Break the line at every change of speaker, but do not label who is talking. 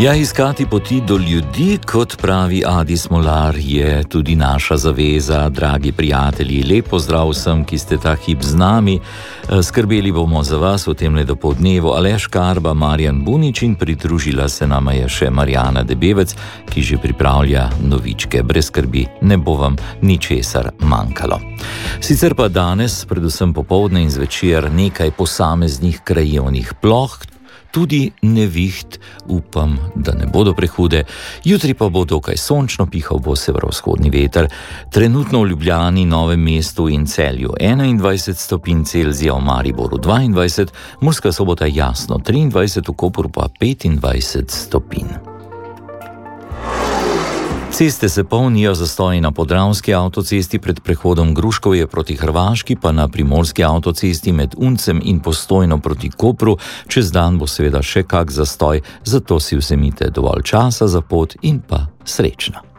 Ja, iskati poti do ljudi, kot pravi Adi Smolar, je tudi naša zaveza. Dragi prijatelji, lep pozdrav vsem, ki ste ta hip z nami. Skrbeli bomo za vas v temle dopoldnevu. Aleš Karba, Marjan Bunič in pridružila se nama je še Marjana Debevec, ki že pripravlja novičke. Brez skrbi, ne bo vam ničesar manjkalo. Sicer pa danes, predvsem popoldne in zvečer, nekaj posameznih krajevnih ploh, tudi neviht, upam, da ne bodo prehude. Jutri pa bo dokaj sončno, pihal bo severovzhodni veter. Trenutno v Ljubljani, Novem mestu in Celju 21 stopinj Celzija, v Mariboru 22, Murska Sobota jasno 23, v Kopru pa 25 stopinj. Ceste se polnijo, zastoji na Podravski avtocesti pred prehodom Gruškovje proti Hrvaški, pa na Primorski avtocesti med Uncem in Postojno proti Kopru. Čez dan bo seveda še kak zastoj, zato si vzemite dovolj časa za pot in pa srečno.